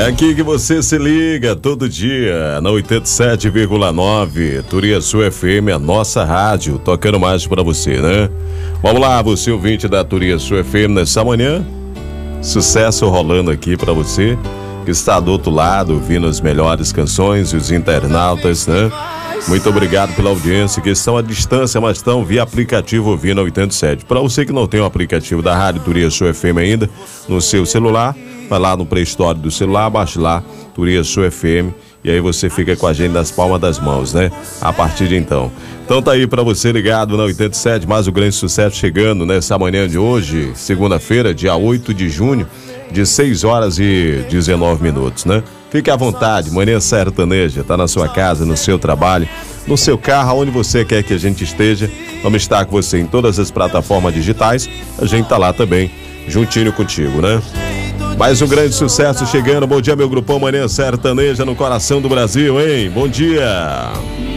É aqui que você se liga todo dia na 87,9 Turiaçu FM, a nossa rádio, tocando mais pra você, né? Vamos lá, você ouvinte da Turiaçu FM nessa manhã, sucesso rolando aqui pra você que está do outro lado ouvindo as melhores canções e os internautas, né? Muito obrigado pela audiência, que estão à distância, mas estão via aplicativo ouvindo a 87. Para você que não tem o aplicativo da Rádio Turiaçu FM ainda no seu celular, vai lá no Play Store do celular, baixe lá Turiaçu FM e aí você fica com a gente nas palmas das mãos, né? A partir de então. Então tá aí para você ligado na 87, mais o grande sucesso chegando nessa manhã de hoje, segunda-feira, dia 8 de junho, de 6h19, né? Fique à vontade, Manhã Sertaneja, tá na sua casa, no seu trabalho, no seu carro, aonde você quer que a gente esteja. Vamos estar com você em todas as plataformas digitais, a gente tá lá também, juntinho contigo, né? Mais um grande sucesso chegando. Bom dia, meu grupão Manhã Sertaneja no coração do Brasil, hein? Bom dia!